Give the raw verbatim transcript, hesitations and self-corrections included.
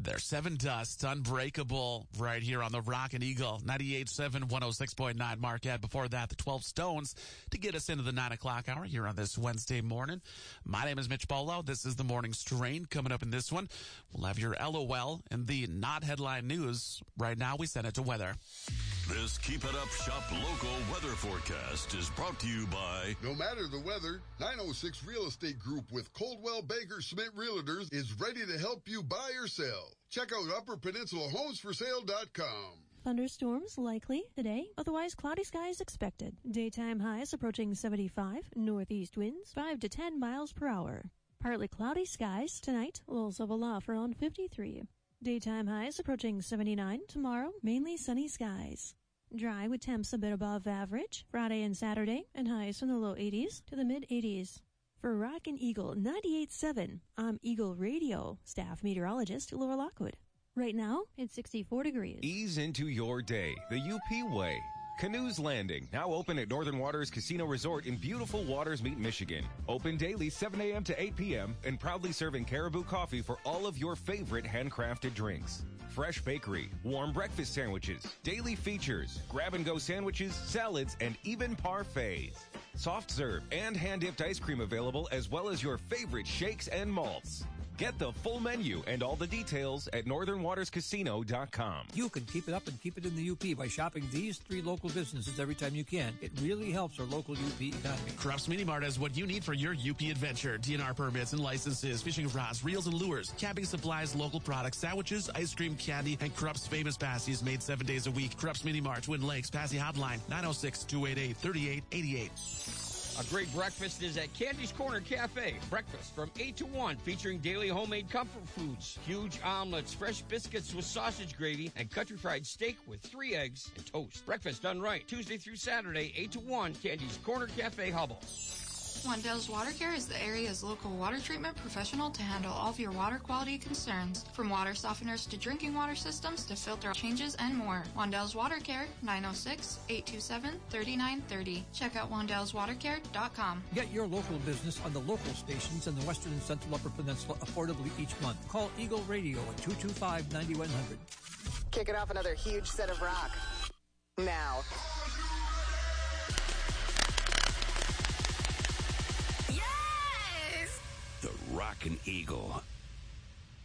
there. Seven Dust, Unbreakable, right here on the Rockin' Eagle, ninety-eight point seven, one oh six point nine Marquette. Before that, the twelve Stones to get us into the nine o'clock hour here on this Wednesday morning. My name is Mitch Bolo. This is the Morning Strain. Coming up in this one, we'll have your L O L and the not headline news. Right now, we send it to weather. This Keep It Up Shop local weather forecast is brought to you by... No matter the weather, nine oh six Real Estate Group with Coldwell Banker Smith Realtors is ready to help you buy or sell. Check out upper peninsula homes for sale dot com. Thunderstorms likely today, otherwise cloudy skies expected. Daytime highs approaching seventy-five, northeast winds five to ten miles per hour. Partly cloudy skies tonight, lows of aloft around fifty-three. Daytime highs approaching seventy-nine, tomorrow mainly sunny skies. Dry with temps a bit above average Friday and Saturday, and highs from the low eighties to the mid eighties. For Rockin' Eagle ninety-eight point seven, I'm Eagle Radio staff meteorologist Laura Lockwood. Right now, it's sixty-four degrees. Ease into your day the U P way. Canoes Landing, now open at Northern Waters Casino Resort in beautiful Waters Meet, Michigan. Open daily seven a.m. to eight p.m. and proudly serving Caribou coffee for all of your favorite handcrafted drinks. Fresh bakery, warm breakfast sandwiches, daily features, grab-and-go sandwiches, salads, and even parfaits. Soft serve and hand-dipped ice cream available, as well as your favorite shakes and malts. Get the full menu and all the details at northern waters casino dot com. You can keep it up and keep it in the U P by shopping these three local businesses every time you can. It really helps our local U P economy. Krupp's Mini Mart has what you need for your U P adventure. D N R permits and licenses, fishing rods, reels and lures, camping supplies, local products, sandwiches, ice cream, candy, and Krupp's famous pasties made seven days a week. Krupp's Mini Mart, Twin Lakes, Passy Hotline, nine oh six, two eight eight, three eight eight eight. A great breakfast is at Candy's Corner Cafe. Breakfast from eight to one, featuring daily homemade comfort foods, huge omelets, fresh biscuits with sausage gravy, and country fried steak with three eggs and toast. Breakfast done right, Tuesday through Saturday, eight to one, Candy's Corner Cafe, Hubble. Wandell's Water Care is the area's local water treatment professional to handle all of your water quality concerns. From water softeners to drinking water systems to filter changes and more. Wandell's Water Care, nine oh six, eight two seven, three nine three oh. Check out wandells water care dot com. Get your local business on the local stations in the Western and Central Upper Peninsula affordably each month. Call Eagle Radio at two two five, nine one hundred. Kicking off another huge set of rock. Now. The Rockin' Eagle